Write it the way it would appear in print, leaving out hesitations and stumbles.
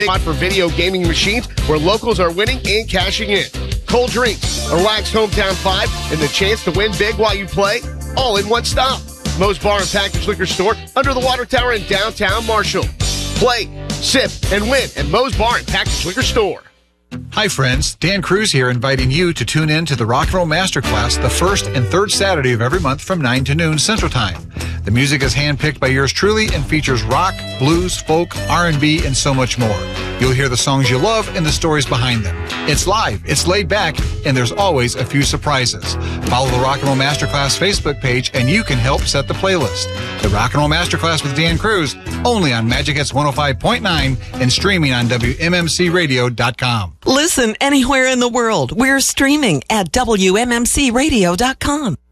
spot for video gaming machines where locals are winning and cashing in. Cold drinks, a relaxed hometown vibe, and the chance to win big while you play, all in one stop. Moe's Bar and Package Liquor Store under the Water Tower in downtown Marshall. Play, sip, and win at Moe's Bar and Package Liquor Store. Hi friends, Dan Cruz here inviting you to tune in to the Rock and Roll Masterclass the first and third Saturday of every month from 9 to noon Central Time. The music is handpicked by yours truly and features rock, blues, folk, R&B, and so much more. You'll hear the songs you love and the stories behind them. It's live, it's laid back, and there's always a few surprises. Follow the Rock and Roll Masterclass Facebook page and you can help set the playlist. The Rock and Roll Masterclass with Dan Cruz, only on Magic Hits 105.9 and streaming on WMMCRadio.com. Listen anywhere in the world. We're streaming at WMMCRadio.com.